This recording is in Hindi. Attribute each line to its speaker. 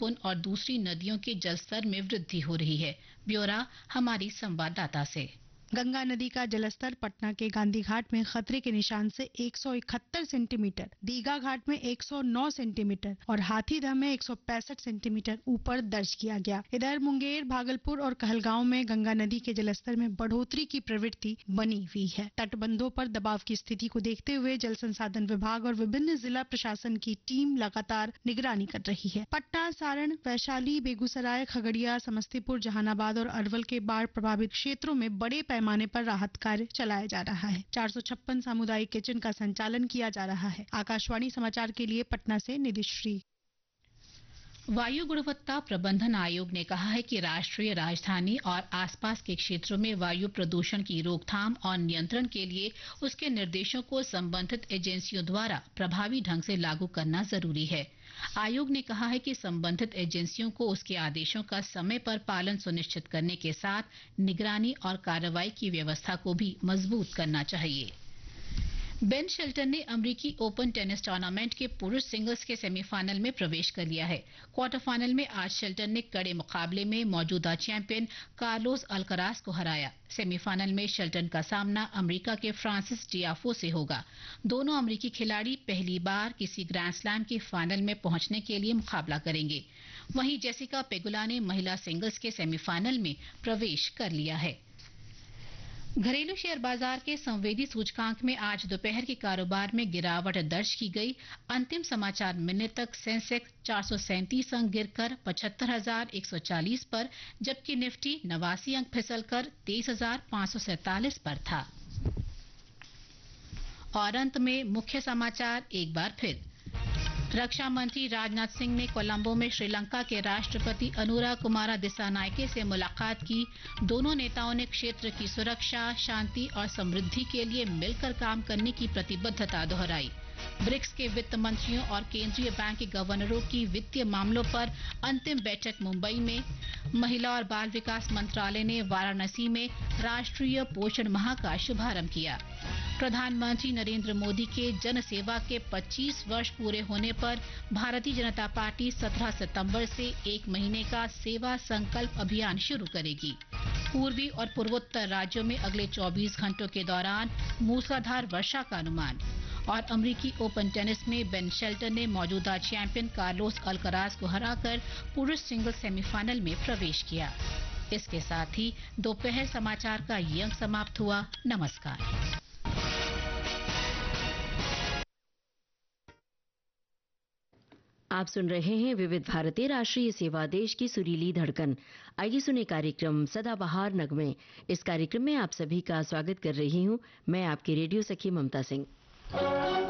Speaker 1: पुन और दूसरी नदियों के जलस्तर में वृद्धि हो रही है। ब्यौरा हमारी संवाददाता से।
Speaker 2: गंगा नदी का जलस्तर पटना के गांधी घाट में खतरे के निशान से 171 सेंटीमीटर, दीघा घाट में 109 सेंटीमीटर और हाथीदह में 165 सेंटीमीटर ऊपर दर्ज किया गया। इधर मुंगेर, भागलपुर और कहलगांव में गंगा नदी के जलस्तर में बढ़ोतरी की प्रवृत्ति बनी हुई है। तटबंधों पर दबाव की स्थिति को देखते हुए जल संसाधन विभाग और विभिन्न जिला प्रशासन की टीम लगातार निगरानी कर रही है। पटना, सारण, वैशाली, बेगूसराय, खगड़िया, समस्तीपुर, जहानाबाद और अरवल के बाढ़ प्रभावित क्षेत्रों में बड़े पैमाने पर राहत कार्य चलाया जा रहा है। 456 सामुदायिक किचन का संचालन किया जा रहा है। आकाशवाणी समाचार के लिए पटना से निधिश्री।
Speaker 1: वायु गुणवत्ता प्रबंधन आयोग ने कहा है कि राष्ट्रीय राजधानी और आसपास के क्षेत्रों में वायु प्रदूषण की रोकथाम और नियंत्रण के लिए उसके निर्देशों को संबंधित एजेंसियों द्वारा प्रभावी ढंग से लागू करना जरूरी है। आयोग ने कहा है कि संबंधित एजेंसियों को उसके आदेशों का समय पर पालन सुनिश्चित करने के साथ निगरानी और कार्रवाई की व्यवस्था को भी मजबूत करना चाहिए। बेन शेल्टन ने अमेरिकी ओपन टेनिस टूर्नामेंट के पुरुष सिंगल्स के सेमीफाइनल में प्रवेश कर लिया है। क्वार्टर फाइनल में आज शेल्टन ने कड़े मुकाबले में मौजूदा चैंपियन कार्लोस अल्कराज को हराया। सेमीफाइनल में शेल्टन का सामना अमेरिका के फ्रांसिस टियाफो से होगा। दोनों अमेरिकी खिलाड़ी पहली बार किसी ग्रैंड स्लैम के फाइनल में पहुंचने के लिए मुकाबला करेंगे। वहीं जेसिका पेगुला ने महिला सिंगल्स के सेमीफाइनल में प्रवेश कर लिया है। घरेलू शेयर बाजार के संवेदी सूचकांक में आज दोपहर के कारोबार में गिरावट दर्ज की गई। अंतिम समाचार मिलने तक सेंसेक्स 437 अंक गिरकर 75,140 पर, जबकि निफ्टी 89 अंक फिसलकर 23,547 पर था। और अंत में मुख्य समाचार एक बार फिर। रक्षा मंत्री राजनाथ सिंह ने कोलंबो में श्रीलंका के राष्ट्रपति अनुरा कुमारा दिसानायके से मुलाकात की। दोनों नेताओं ने क्षेत्र की सुरक्षा, शांति और समृद्धि के लिए मिलकर काम करने की प्रतिबद्धता दोहराई। ब्रिक्स के वित्त मंत्रियों और केंद्रीय बैंक के गवर्नरों की वित्तीय मामलों पर अंतिम बैठक मुंबई में। महिला और बाल विकास मंत्रालय ने वाराणसी में राष्ट्रीय पोषण माह का शुभारंभ किया। प्रधानमंत्री नरेंद्र मोदी के जन सेवा के 25 वर्ष पूरे होने पर भारतीय जनता पार्टी 17 सितंबर से 1 महीने का सेवा संकल्प अभियान शुरू करेगी। पूर्वी और पूर्वोत्तर राज्यों में अगले 24 घंटों के दौरान मूसलाधार वर्षा का अनुमान। और अमेरिकी ओपन टेनिस में बेन शेल्टन ने मौजूदा चैंपियन कार्लोस अल्कराज को हराकर पुरुष सिंगल्स सेमीफाइनल में प्रवेश किया। इसके साथ ही दोपहर समाचार का ये अंक समाप्त हुआ। नमस्कार।
Speaker 3: आप सुन रहे हैं विविध भारती राष्ट्रीय सेवा, देश की सुरीली धड़कन। आइए सुने कार्यक्रम सदाबहार नगमे। इस कार्यक्रम में आप सभी का स्वागत कर रही हूं मैं, आपकी रेडियो सखी ममता सिंह।